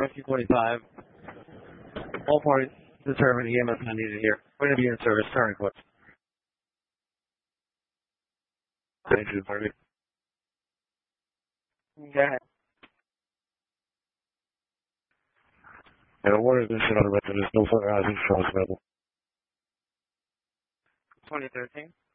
Rescue 25. All parties determined EMS not needed here. We're going to be in service. Turn equipped. Thank you, party. Go ahead. And what is this on the record? There's no further IC shows available. 2013.